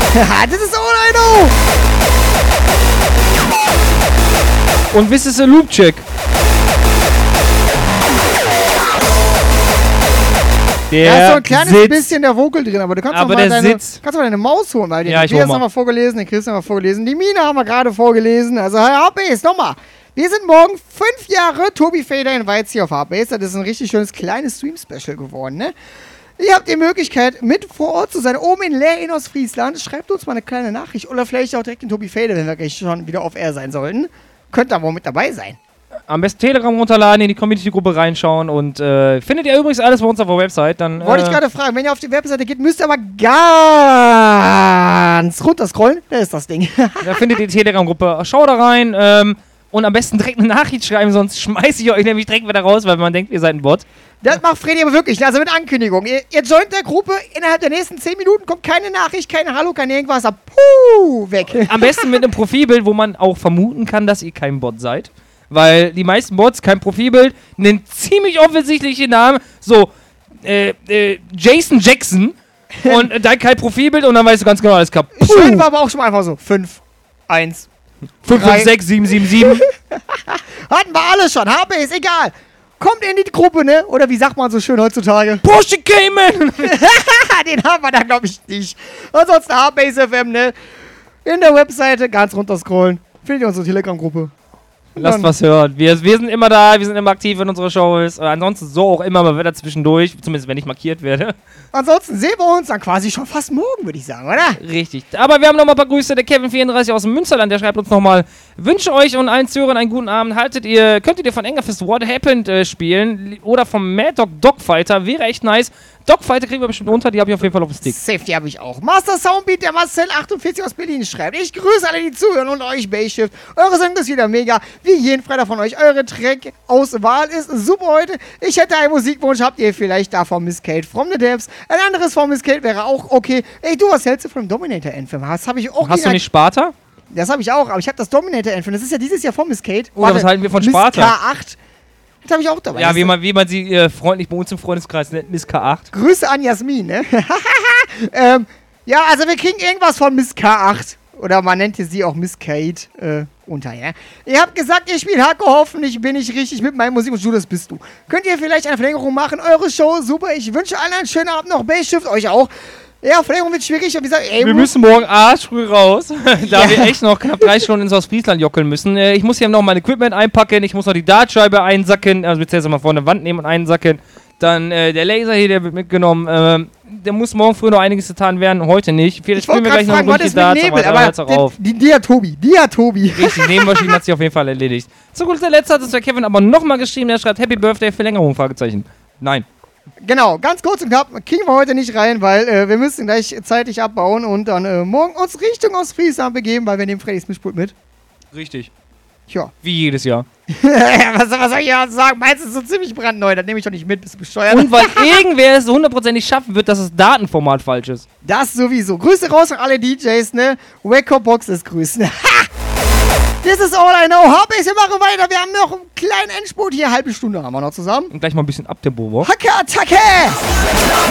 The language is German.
Das ist all I know. Und this is a Loop Check. Da ist so ein kleines bisschen der Vocal drin, aber du kannst aber mal kannst mal deine Maus holen, weil den Ja, ich Tobias hol mal. haben wir vorgelesen, den Christian haben wir vorgelesen, die Mina haben wir gerade vorgelesen, also Hardbase, nochmal. Wir sind morgen 5 Jahre Tobi Fader in Weiz hier auf Hardbase, das ist ein richtig schönes kleines Stream-Special geworden, ne? Ihr habt die Möglichkeit, mit vor Ort zu sein, oben in Leer in Ostfriesland. Schreibt uns mal eine kleine Nachricht oder vielleicht auch direkt den Tobi Fader, wenn wir gleich schon wieder auf Air sein sollten. Könnt ihr wohl mit dabei sein. Am besten Telegram runterladen, in die Community-Gruppe reinschauen und findet ihr übrigens alles bei uns auf der Website. Dann, Wollte ich gerade fragen, wenn ihr auf die Webseite geht, müsst ihr aber ganz runterscrollen. Da ist das Ding. Da findet ihr die Telegram-Gruppe. Schaut da rein und am besten direkt eine Nachricht schreiben, sonst schmeiße ich euch nämlich direkt wieder raus, weil man denkt, ihr seid ein Bot. Das macht Freddy aber wirklich, also mit Ankündigung. Ihr joint der Gruppe, innerhalb der nächsten 10 Minuten kommt keine Nachricht, keine Hallo, kein irgendwas, weg. Am besten mit einem Profilbild, wo man auch vermuten kann, dass ihr kein Bot seid. Weil die meisten Bots, kein Profilbild, einen ziemlich offensichtlichen Namen, so Jason Jackson und dann kein Profilbild und dann weißt du ganz genau, alles kaputt. Schön war aber auch schon mal einfach so 5, 1, 556 777. hatten wir alle schon, ist egal. Kommt in die Gruppe, ne? Oder wie sagt man so schön heutzutage? Porsche Cayman! Den haben wir da, glaube ich, nicht. Ansonsten Hardbase FM, ne? In der Webseite ganz runterscrollen. Findet ihr unsere Telegram-Gruppe. Lasst was hören. Wir sind immer da, wir sind immer aktiv in unserer Shows. Ansonsten so auch immer mal wieder zwischendurch, zumindest wenn ich markiert werde. Ansonsten sehen wir uns dann quasi schon fast morgen, würde ich sagen, oder? Richtig. Aber wir haben nochmal ein paar Grüße. Der Kevin34 aus dem Münsterland, der schreibt uns nochmal: Wünsche euch und allen Zuhörern einen guten Abend. Könntet ihr von Engerfist What Happened spielen oder vom Mad Dog Dogfighter? Wäre echt nice. Dogfighter kriegen wir bestimmt unter, die habe ich auf jeden Fall auf dem Stick. Safety habe ich auch. Master Soundbeat, der Marcel48 aus Berlin schreibt: Ich grüße alle, die zuhören und euch, Bayshift. Eure Sendung ist wieder mega. Wie jeden Freitag von euch. Eure Track-Auswahl ist super heute. Ich hätte einen Musikwunsch. Habt ihr vielleicht da von Miss Kate from the Depths? Ein anderes von Miss Kate wäre auch okay. Ey, du, was hältst du von dem Dominator Anthem? Das habe ich auch. Hast du nicht Sparta? Das habe ich auch, aber ich habe das Dominator Anthem. Das ist ja dieses Jahr von Miss Kate. Oder was halten wir von Miss Sparta? K8. Das habe ich auch dabei. Ja, wie man sie freundlich bei uns im Freundeskreis nennt, Miss K8. Grüße an Jasmin, ne? Ja, also wir kriegen irgendwas von Miss K8. Oder man nennt sie auch Miss Kate unter, ja? Ihr habt gesagt, ihr spielt Hardcore, hoffentlich bin ich richtig mit meinem Musik und das bist du. Könnt ihr vielleicht eine Verlängerung machen? Eure Show, super. Ich wünsche allen einen schönen Abend noch. Bayshift, euch auch. Ja, Verlängerung wird schwierig. Und wie gesagt, ey, wir müssen morgen arschfrüh raus, da wir echt noch knapp 3 Stunden ins Ostfriesland jockeln müssen. Ich muss hier noch mein Equipment einpacken, ich muss noch die Dartscheibe einsacken, also jetzt mal vorne Wand nehmen und einsacken. Dann der Laser hier, der wird mitgenommen. Der muss morgen früh noch einiges getan werden, heute nicht. Vielleicht spielen wir gleich noch ein Rundchen Darts, aber da hört's auch auf. Die hat Tobi. Richtig, Nebenmaschine hat sich auf jeden Fall erledigt. Zu guter Letzt hat uns der Kevin aber nochmal geschrieben, der schreibt Happy Birthday, Verlängerung, Fragezeichen. Nein. Genau, ganz kurz und knapp, kriegen wir heute nicht rein, weil wir müssen gleich zeitig abbauen und dann morgen uns Richtung Ostfriesland begeben, weil wir nehmen Freddys Mischpult mit. Richtig. Tja. Wie jedes Jahr. was soll ich ja sagen? Meins ist so ziemlich brandneu, das nehme ich doch nicht mit, bist du bescheuert. Und weil irgendwer es 100% schaffen wird, dass das Datenformat falsch ist. Das sowieso. Grüße raus an alle DJs, ne? Wake-up Boxes grüßen. Ha! This is all I know. Hardbase, wir machen weiter. Wir haben noch einen kleinen Endspurt hier. Halbe Stunde haben wir noch zusammen. Und gleich mal ein bisschen Abtempo, wo? Hacke-Attacke!